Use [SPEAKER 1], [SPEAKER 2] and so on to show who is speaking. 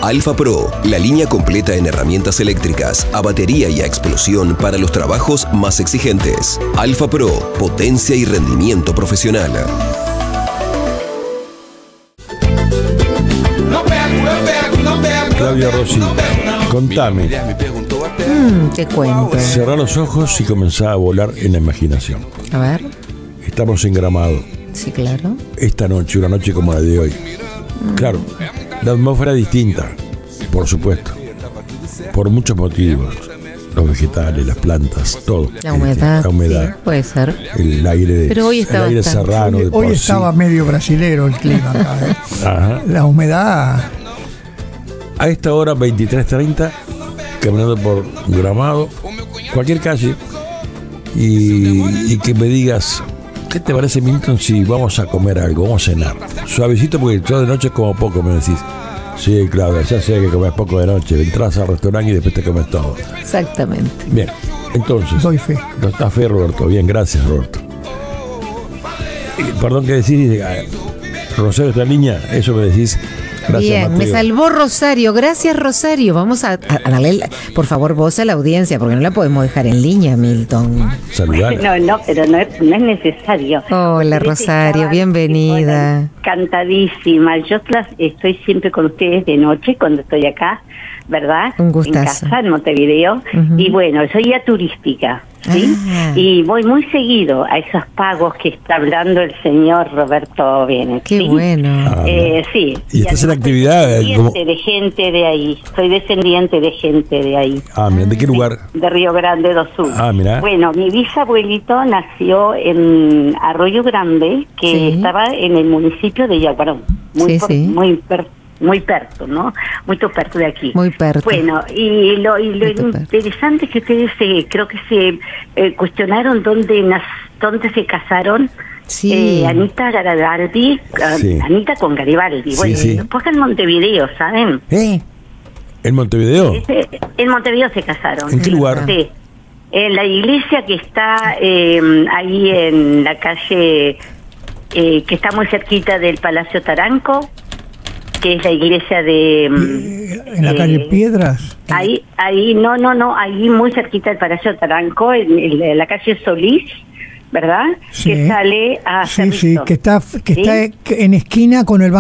[SPEAKER 1] Alfa Pro, la línea completa en herramientas eléctricas, a batería y a explosión para los trabajos más exigentes. Alfa Pro, potencia y rendimiento profesional.
[SPEAKER 2] Claudia Rossi, contame.
[SPEAKER 3] Te cuento.
[SPEAKER 2] Cerrá los ojos y comenzá a volar en la imaginación.
[SPEAKER 3] A ver.
[SPEAKER 2] Estamos en Gramado.
[SPEAKER 3] Sí, claro.
[SPEAKER 2] Esta noche, una noche como la de hoy. Claro, la atmósfera es distinta, por supuesto. Por muchos motivos. Los vegetales, las plantas, todo.
[SPEAKER 3] La humedad.
[SPEAKER 2] La humedad.
[SPEAKER 3] Sí, puede ser.
[SPEAKER 2] El aire,
[SPEAKER 3] pero hoy
[SPEAKER 2] el aire serrano.
[SPEAKER 4] Hoy estaba medio brasilero el clima acá.
[SPEAKER 2] Ajá.
[SPEAKER 4] La humedad.
[SPEAKER 2] A esta hora, 23:30, caminando por Gramado, cualquier calle, y que me digas, ¿qué te parece, Milton, si vamos a comer algo, vamos a cenar? Suavecito, porque yo de noche como poco, me decís. Sí, Claudia, ya sé que comes poco de noche, entras al restaurante y después te comes todo.
[SPEAKER 3] Exactamente.
[SPEAKER 2] Bien, entonces.
[SPEAKER 4] Doy fe.
[SPEAKER 2] No está fe, Roberto. Bien, gracias, Roberto. Perdón, ¿qué decís? Rosario, esta niña, eso me decís. Gracias,
[SPEAKER 3] bien,
[SPEAKER 2] Mateo.
[SPEAKER 3] me salvó Rosario. Gracias, Rosario. Vamos a darle, por favor, voz a la audiencia, porque no la podemos dejar en línea, Milton.
[SPEAKER 2] Saludar.
[SPEAKER 5] No, pero no es necesario.
[SPEAKER 3] Hola, Rosario, bienvenida.
[SPEAKER 5] Hola, cantadísima. Yo estoy siempre con ustedes de noche cuando estoy acá, ¿verdad?
[SPEAKER 3] Un gustazo.
[SPEAKER 5] En casa, en Montevideo.
[SPEAKER 3] Uh-huh.
[SPEAKER 5] Y bueno, soy guía turística, ¿sí? Y voy muy seguido a esos pagos que está hablando el señor Roberto Bennett.
[SPEAKER 3] Qué
[SPEAKER 5] ¿sí?
[SPEAKER 3] bueno.
[SPEAKER 5] Sí.
[SPEAKER 2] Y estás en
[SPEAKER 5] además
[SPEAKER 2] actividad.
[SPEAKER 5] soy descendiente de gente de ahí. Soy descendiente de gente de ahí.
[SPEAKER 2] Mira, ¿de qué lugar?
[SPEAKER 5] De Río Grande do Sul.
[SPEAKER 2] Mira.
[SPEAKER 5] Bueno, mi bisabuelito nació en Arroyo Grande, que
[SPEAKER 3] Sí.
[SPEAKER 5] estaba en el municipio de Yaguarón.
[SPEAKER 3] Sí.
[SPEAKER 5] Muy perto, ¿no? Muy perto de aquí.
[SPEAKER 3] Muy perto.
[SPEAKER 5] Bueno, y lo
[SPEAKER 3] perto.
[SPEAKER 5] interesante es que ustedes creo que se cuestionaron dónde se casaron.
[SPEAKER 3] Sí.
[SPEAKER 5] Anita Garibaldi,
[SPEAKER 2] Sí.
[SPEAKER 5] Anita con Garibaldi.
[SPEAKER 2] Sí,
[SPEAKER 5] Bueno,
[SPEAKER 2] sí.
[SPEAKER 5] después en Montevideo, ¿saben?
[SPEAKER 2] ¿En Montevideo?
[SPEAKER 5] En Montevideo se casaron.
[SPEAKER 2] ¿En qué lugar?
[SPEAKER 5] Sí. En la iglesia que está ahí en la calle, que está muy cerquita del Palacio Taranco, que es la iglesia de...
[SPEAKER 4] En la calle Piedras.
[SPEAKER 5] Ahí, no, ahí muy cerquita del Palacio Taranco, en la calle Solís, ¿verdad?
[SPEAKER 4] Sí.
[SPEAKER 5] Que sale a
[SPEAKER 4] Sí,
[SPEAKER 5] Cerrito.
[SPEAKER 4] que está
[SPEAKER 5] ¿Sí?
[SPEAKER 4] en esquina con el Banco